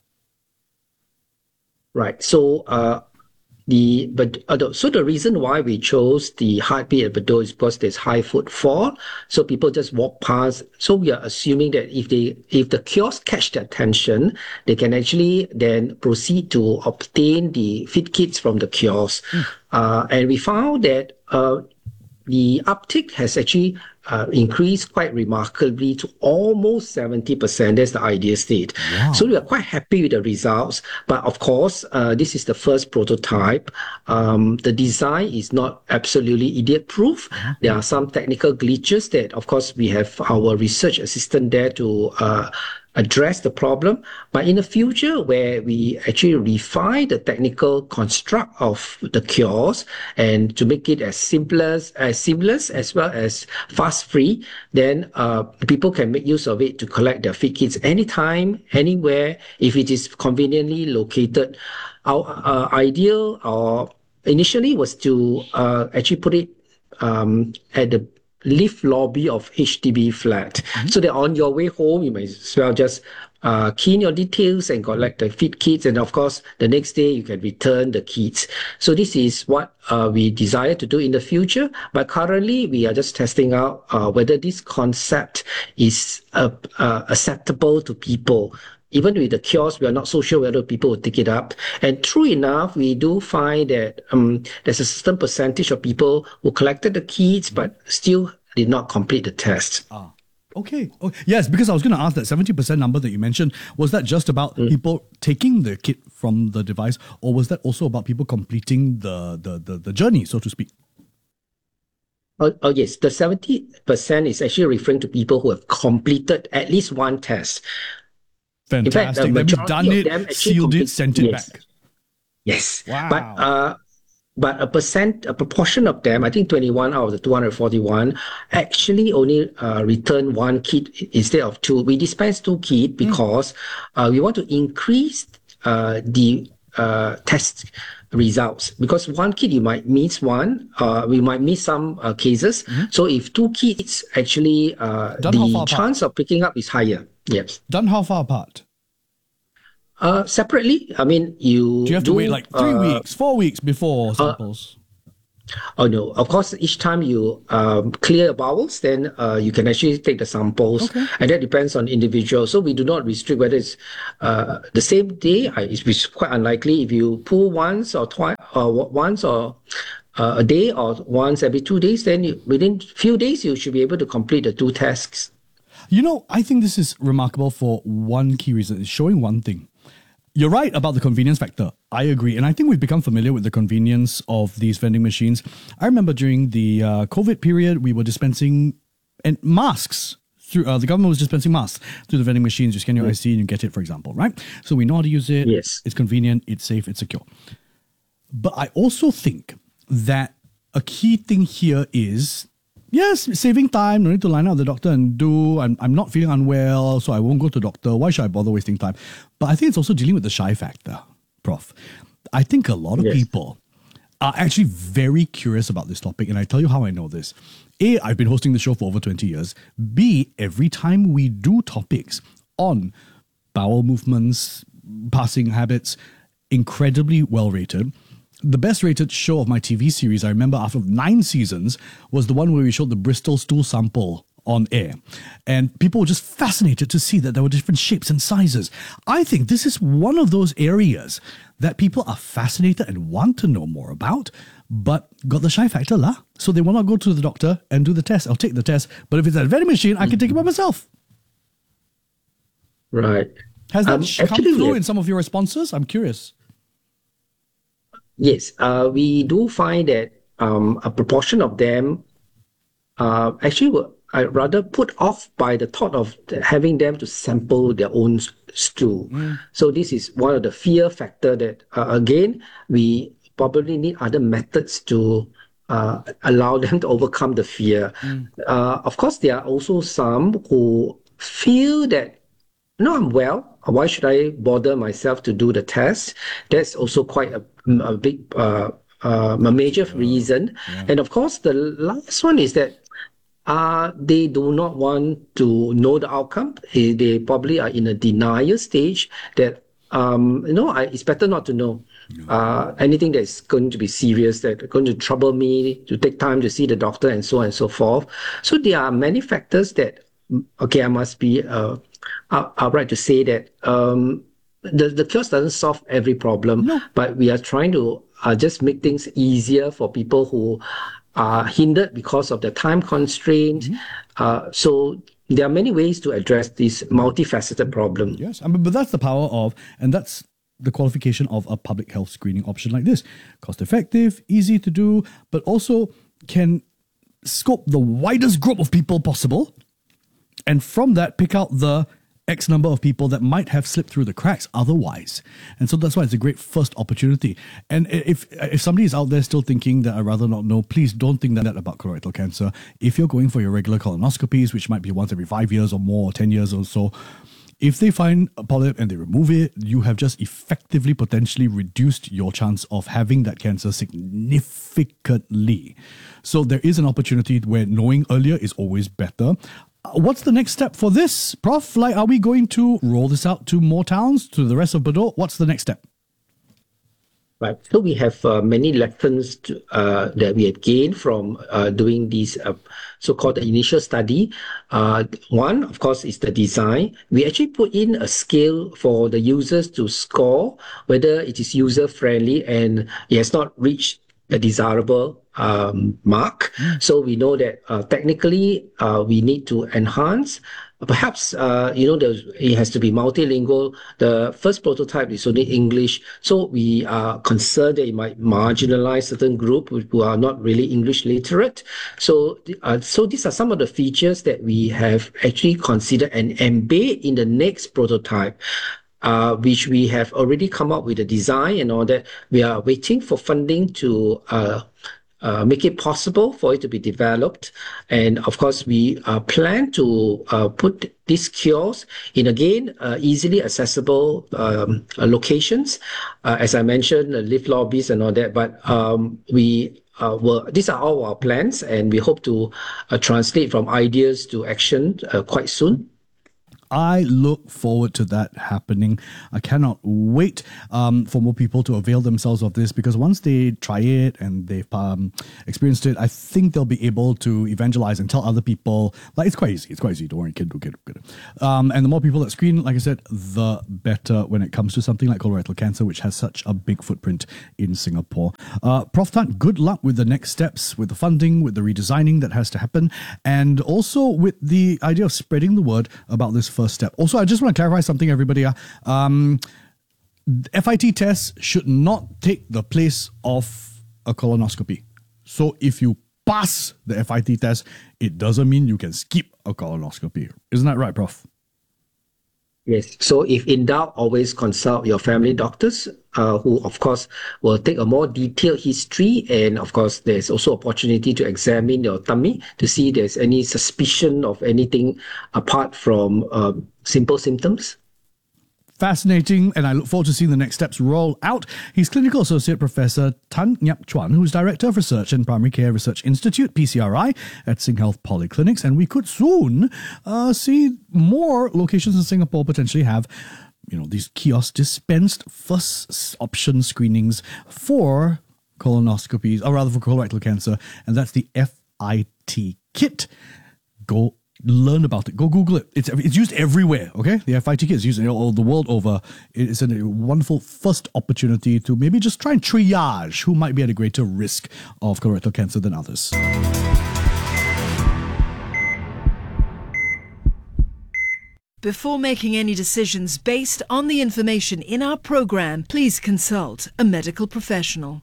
Right. So, uh, The but uh, the, so the reason why we chose the heartbeat at Bedok is because there's high footfall, so people just walk past. So we are assuming that if they if the kiosk catch their attention, they can actually then proceed to obtain the fit kits from the kiosk. Mm. Uh, and we found that uh, the uptick has actually uh, increased quite remarkably to almost seventy percent. That's the ideal state. Wow. So we are quite happy with the results. But of course, uh, this is the first prototype. Um, the design is not absolutely idiot-proof. Mm-hmm. There are some technical glitches that, of course, we have our research assistant there to uh, address the problem. But in the future, where we actually refine the technical construct of the kiosk and to make it as simple as, as seamless as well as fast-free, then uh, people can make use of it to collect their fit kits anytime, anywhere, if it is conveniently located. Our uh, ideal or initially was to uh, actually put it um, at the lift lobby of H D B flat, mm-hmm. so that on your way home, you may as well just uh, key in your details and collect the fit kits. And of course, the next day you can return the kits. So this is what uh, we desire to do in the future. But currently, we are just testing out uh, whether this concept is uh, uh, acceptable to people. Even with the kiosk, we are not so sure whether people will take it up. And true enough, we do find that um, there's a certain percentage of people who collected the kits but still did not complete the test. Ah. Okay. Oh, yes, because I was going to ask that seventy percent number that you mentioned, was that just about mm. people taking the kit from the device, or was that also about people completing the, the, the, the journey, so to speak? Oh, oh, yes. The seventy percent is actually referring to people who have completed at least one test. Fantastic. In fact, the They've majority done of it, them actually sealed complete- it, sent it yes. back. Yes. Wow. But uh, but a percent, a proportion of them, I think twenty-one out of the two hundred forty-one, actually only uh, return one kit instead of two. We dispense two kit because mm. uh, we want to increase uh, the uh, test results. Because one kit you might miss one, uh, we might miss some uh, cases. Mm-hmm. So if two kits, actually uh, the chance of picking up is higher. Yes. Done how far apart? Uh, separately, I mean, you do you have do, to wait like three uh, weeks, four weeks before samples? Uh, oh no! Of course, each time you um, clear bowels, then uh, you can actually take the samples, okay. and that depends on individual. So we do not restrict whether it's uh, the same day. I, it's quite unlikely if you pull once or twice, or once or uh, a day, or once every two days. Then you, within few days, you should be able to complete the two tasks. You know, I think this is remarkable for one key reason. It's showing one thing. You're right about the convenience factor. I agree. And I think we've become familiar with the convenience of these vending machines. I remember during the uh, COVID period, we were dispensing and masks. Through uh, the government was dispensing masks through the vending machines. You scan your mm. I C and you get it, for example, right? So we know how to use it. Yes. It's convenient, it's safe, it's secure. But I also think that a key thing here is, yes, saving time, no need to line up the doctor and do, I'm, I'm not feeling unwell, so I won't go to the doctor. Why should I bother wasting time? But I think it's also dealing with the shy factor, Prof. I think a lot of yes. people are actually very curious about this topic, and I tell you how I know this. A, I've been hosting the show for over twenty years. B, every time we do topics on bowel movements, passing habits, incredibly well rated. The best rated show of my T V series, I remember after nine seasons, was the one where we showed the Bristol stool sample on air. And people were just fascinated to see that there were different shapes and sizes. I think this is one of those areas that people are fascinated and want to know more about, but got the shy factor lah. So they will not go to the doctor and do the test. I'll take the test, but if it's a vending machine, I can take it by myself. Right. Has that Um, come actually, through yeah. in some of your responses? I'm curious. Yes, uh, we do find that um, a proportion of them uh, actually were uh, rather put off by the thought of having them to sample their own s- stool. Mm. So this is one of the fear factor that, uh, again, we probably need other methods to uh, allow them to overcome the fear. Mm. Uh, of course, there are also some who feel that, no, I'm well. Why should I bother myself to do the test? That's also quite a, a big, uh, uh, a major reason. Yeah. And of course, the last one is that uh, they do not want to know the outcome. Eh, They probably are in a denial stage that, um, you know, I, it's better not to know. Uh, anything that's going to be serious, that going to trouble me, to take time to see the doctor, and so on and so forth. So there are many factors that, okay, I must be uh, out- outright to say that um, the, the cures doesn't solve every problem, No. but we are trying to uh, just make things easier for people who are hindered because of the time constraint. Uh, so there are many ways to address this multifaceted problem. Yes, I mean, but that's the power of, and that's the qualification of a public health screening option like this. Cost effective, easy to do, but also can scope the widest group of people possible, and from that pick out the X number of people that might have slipped through the cracks otherwise. And so that's why it's a great first opportunity. And if if somebody is out there still thinking that I'd rather not know, please don't think that about colorectal cancer. If you're going for your regular colonoscopies, which might be once every five years or more, or ten years or so, if they find a polyp and they remove it, you have just effectively potentially reduced your chance of having that cancer significantly. So there is an opportunity where knowing earlier is always better. Uh, What's the next step for this, Prof? Like, are we going to roll this out to more towns, to the rest of Bedok? What's the next step? Right. So we have uh, many lessons to, uh, that we have gained from uh, doing this uh, so-called initial study. Uh, one, of course, is the design. We actually put in a scale for the users to score whether it is user-friendly and it has not reached a desirable um, mark. Mm. So we know that uh, technically uh, we need to enhance. Perhaps, uh, you know, it has to be multilingual. The first prototype is only English. So we are concerned that it might marginalize certain group who are not really English literate. So, uh, so these are some of the features that we have actually considered and embed in the next prototype. Uh, which we have already come up with a design and all that. We are waiting for funding to uh, uh, make it possible for it to be developed. And of course, we uh, plan to uh, put these kiosks in, again, uh, easily accessible um, uh, locations. Uh, as I mentioned, uh, lift lobbies and all that. But um, we uh, will, these are all our plans, and we hope to uh, translate from ideas to action uh, quite soon. I look forward to that happening. I cannot wait um, for more people to avail themselves of this, because once they try it and they've um, experienced it, I think they'll be able to evangelize and tell other people. Like, it's quite easy. It's quite easy. Don't worry, kid. Get it. Get it. Um, and the more people that screen, like I said, the better when it comes to something like colorectal cancer, which has such a big footprint in Singapore. Uh, Professor Tan, good luck with the next steps, with the funding, with the redesigning that has to happen, and also with the idea of spreading the word about this first step. Also, I just want to clarify something, everybody. Um, F I T tests should not take the place of a colonoscopy. So if you pass the F I T test, it doesn't mean you can skip a colonoscopy. Isn't that right, Professor? Yes. So if in doubt, always consult your family doctors, uh, who, of course, will take a more detailed history. And, of course, there's also opportunity to examine your tummy to see if there's any suspicion of anything apart from uh, simple symptoms. Fascinating, and I look forward to seeing the next steps roll out. He's Clinical Associate Professor Tan Ngiap Chuan, who's Director of Research and Primary Care Research Institute, P C R I, at SingHealth Polyclinics, and we could soon uh, see more locations in Singapore potentially have, you know, these kiosks dispensed first option screenings for colonoscopies, or rather for colorectal cancer, and that's the F I T kit. Go learn about it. Go Google it. It's it's used everywhere, okay? The F I T kit is used all the world over. It's a wonderful first opportunity to maybe just try and triage who might be at a greater risk of colorectal cancer than others. Before making any decisions based on the information in our program, please consult a medical professional.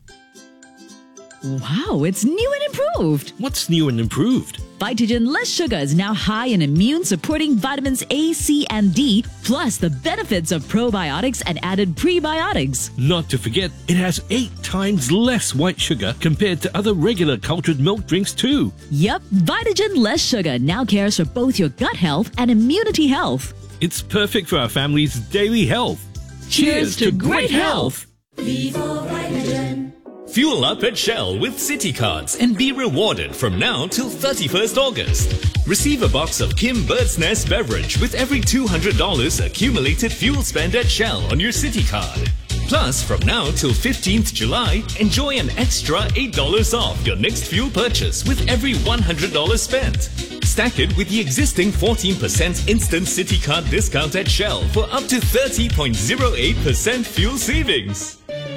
Wow, it's new and improved. What's new and improved? Vitagen Less Sugar is now high in immune-supporting vitamins A, C, and D, plus the benefits of probiotics and added prebiotics. Not to forget, it has eight times less white sugar compared to other regular cultured milk drinks too. Yep, Vitagen Less Sugar now cares for both your gut health and immunity health. It's perfect for our family's daily health. Cheers, Cheers to, to great health! health. Fuel up at Shell with City Cards and be rewarded from now till thirty-first August. Receive a box of Kim Bird's Nest beverage with every two hundred dollars accumulated fuel spend at Shell on your City Card. Plus, from now till fifteenth July, enjoy an extra eight dollars off your next fuel purchase with every one hundred dollars spent. Stack it with the existing fourteen percent instant City Card discount at Shell for up to thirty point zero eight percent fuel savings.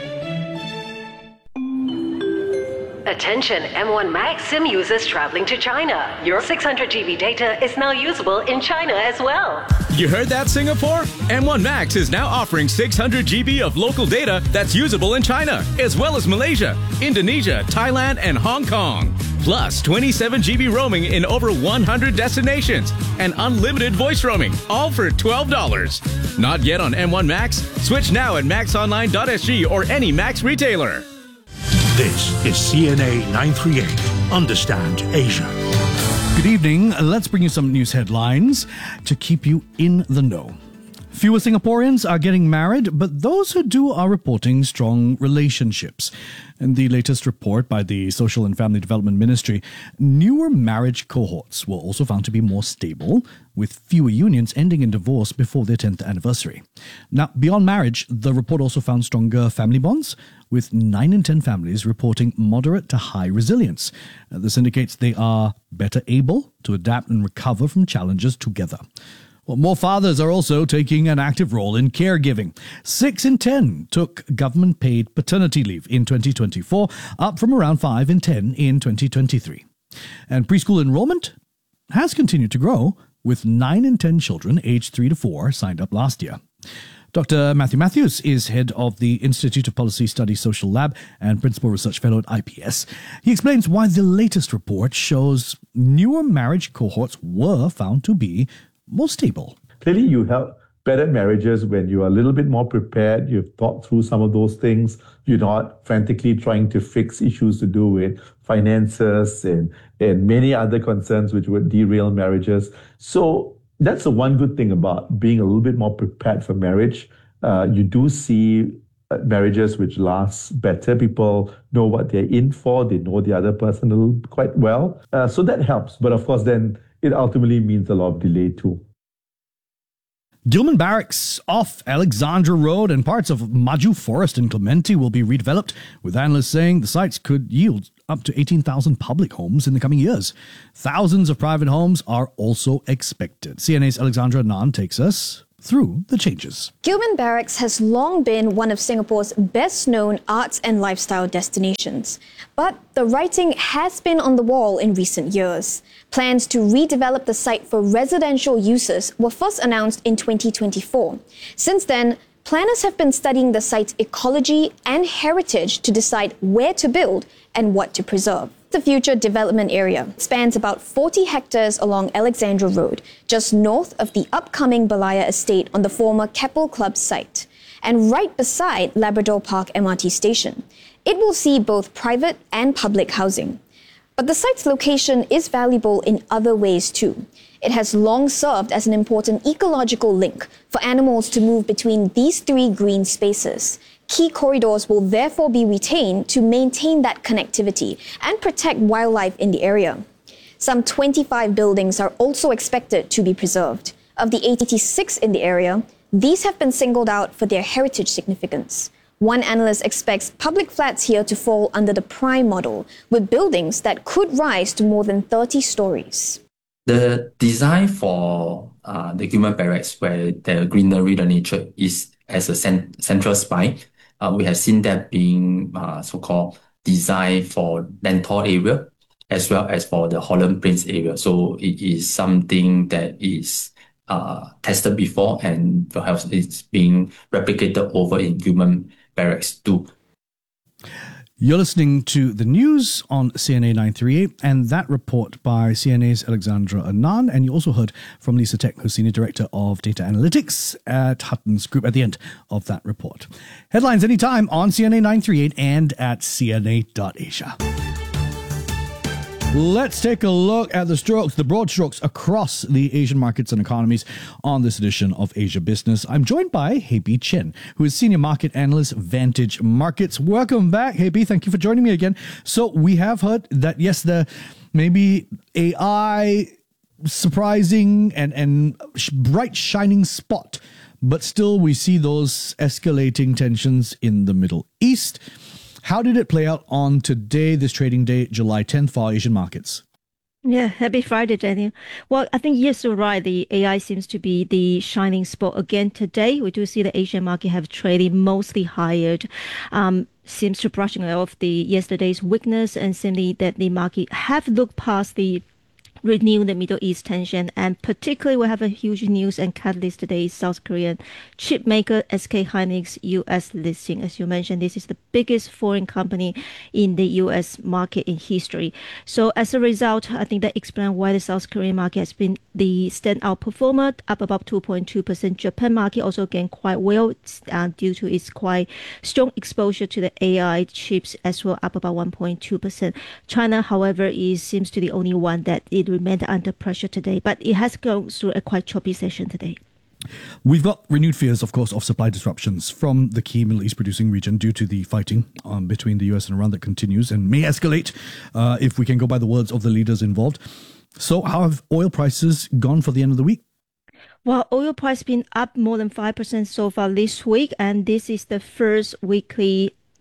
Attention M one Max SIM users traveling to China. Your six hundred gigabyte data is now usable in China as well. You heard that, Singapore? M one Max is now offering six hundred gigabytes of local data that's usable in China, as well as Malaysia, Indonesia, Thailand, and Hong Kong. Plus twenty-seven gigabytes roaming in over one hundred destinations and unlimited voice roaming, all for twelve dollars. Not yet on M one Max? Switch now at max online dot s g or any Max retailer. This is C N A nine thirty-eight. Understand Asia. Good evening. Let's bring you some news headlines to keep you in the know. Fewer Singaporeans are getting married, but those who do are reporting strong relationships. In the latest report by the Social and Family Development Ministry, newer marriage cohorts were also found to be more stable, with fewer unions ending in divorce before their tenth anniversary. Now, beyond marriage, the report also found stronger family bonds, with nine in ten families reporting moderate to high resilience. This indicates they are better able to adapt and recover from challenges together. Well, more fathers are also taking an active role in caregiving. Six in ten took government-paid paternity leave in twenty twenty-four, up from around five in ten in twenty twenty-three. And preschool enrollment has continued to grow, with nine in ten children aged three to four signed up last year. Doctor Matthew Matthews is head of the Institute of Policy Studies Social Lab and Principal Research Fellow at I P S. He explains why the latest report shows newer marriage cohorts were found to be more stable. Clearly, you help better marriages when you are a little bit more prepared, you've thought through some of those things, you're not frantically trying to fix issues to do with finances and, and many other concerns which would derail marriages. So that's the one good thing about being a little bit more prepared for marriage. Uh, you do see uh, marriages which last better. People know what they're in for. They know the other person a little, quite well. Uh, so that helps. But of course, then it ultimately means a lot of delay too. Gillman Barracks off Alexandra Road and parts of Maju Forest in Clementi will be redeveloped, with analysts saying the sites could yield up to eighteen thousand public homes in the coming years. Thousands of private homes are also expected. C N A's Alexandra Anand takes us through the changes. Gillman Barracks has long been one of Singapore's best-known arts and lifestyle destinations. But the writing has been on the wall in recent years. Plans to redevelop the site for residential uses were first announced in twenty twenty-four. Since then, planners have been studying the site's ecology and heritage to decide where to build and what to preserve. The future development area spans about forty hectares along Alexandra Road, just north of the upcoming Balaya estate on the former Keppel Club site, and right beside Labrador Park M R T station. It will see both private and public housing. But the site's location is valuable in other ways too. It has long served as an important ecological link for animals to move between these three green spaces. Key corridors will therefore be retained to maintain that connectivity and protect wildlife in the area. Some twenty-five buildings are also expected to be preserved. Of the eighty-six in the area, these have been singled out for their heritage significance. One analyst expects public flats here to fall under the prime model, with buildings that could rise to more than thirty stories. The design for uh, the Gillman Barracks, where the greenery, the nature is as a cent- central spine, uh, we have seen that being uh, so-called designed for Lentor area as well as for the Holland Plains area. So it is something that is uh, tested before and perhaps it's being replicated over in Gillman Barracks too. You're listening to the news on C N A nine thirty-eight, and that report by C N A's Alexandra Anand. And you also heard from Lisa Teck, who's Senior Director of Data Analytics at Hutton's Group, at the end of that report. Headlines anytime on C N A nine thirty-eight and at c n a dot asia. Let's take a look at the strokes, the broad strokes across the Asian markets and economies on this edition of Asia Business. I'm joined by Hei Bee Chen, who is Senior Market Analyst, Vantage Markets. Welcome back, Hei Bee. Thank you for joining me again. So we have heard that, yes, the maybe A I surprising and, and bright shining spot, but still we see those escalating tensions in the Middle East. How did it play out on today, this trading day, July tenth, for our Asian markets? Yeah, happy Friday, Daniel. Well, I think, yes, you're right. The A I seems to be the shining spot again today. We do see the Asian market have traded mostly higher. Um, seems to brushing off the yesterday's weakness, and simply that the market have looked past the renew the Middle East tension, and particularly we have a huge news and catalyst today, South Korean chip maker S K Hynix U S listing. As you mentioned, this is the biggest foreign company in the U S market in history. So as a result, I think that explains why the South Korean market has been the standout performer, up about two point two percent. Japan market also gained quite well uh, due to its quite strong exposure to the A I chips as well, up about one point two percent. China, however, is seems to be the only one that it remained under pressure today, but it has gone through a quite choppy session today. We've got renewed fears, of course, of supply disruptions from the key Middle East producing region due to the fighting um, between the U S and Iran that continues and may escalate uh, if we can go by the words of the leaders involved. So how have oil prices gone for the end of the week? Well, oil price been up more than five percent so far this week, and this is the first weekly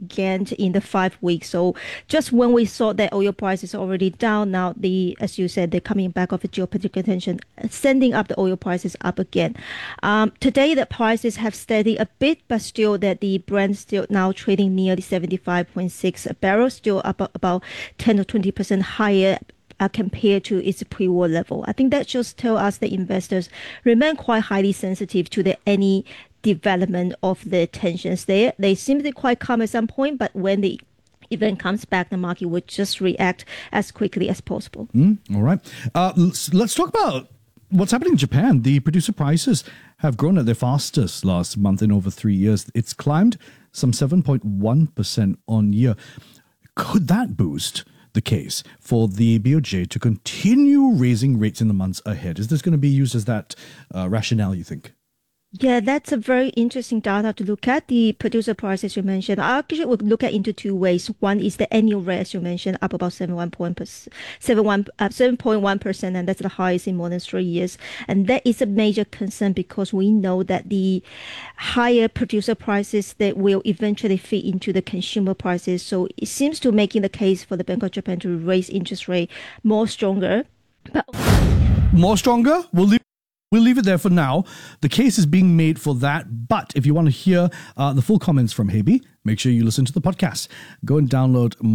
again in the five weeks. So just when we saw that oil price is already down, now the, as you said, they're coming back of the geopolitical tension, sending up the oil prices up again. Um, today, the prices have steadied a bit, but still that the Brent still now trading nearly seventy-five point six a barrel, still up about ten or twenty percent higher Uh, compared to its pre-war level. I think that just tells us that investors remain quite highly sensitive to the any development of the tensions there. They seem to be quite calm at some point, but when the event comes back, the market would just react as quickly as possible. Mm, all right. Uh, let's, let's talk about what's happening in Japan. The producer prices have grown at their fastest last month in over three years. It's climbed some seven point one percent on year. Could that boost the case for the B O J to continue raising rates in the months ahead? Is this going to be used as that uh, rationale, you think? Yeah, that's a very interesting data to look at. The producer prices you mentioned, I actually would look at into two ways. One is the annual rate, as you mentioned, up about seven point one percent, and that's the highest in more than three years. And that is a major concern because we know that the higher producer prices that will eventually feed into the consumer prices. So it seems to making the case for the Bank of Japan to raise interest rate more stronger. But more stronger? We'll leave We'll leave it there for now. The case is being made for that. But if you want to hear uh, the full comments from Hebe, make sure you listen to the podcast. Go and download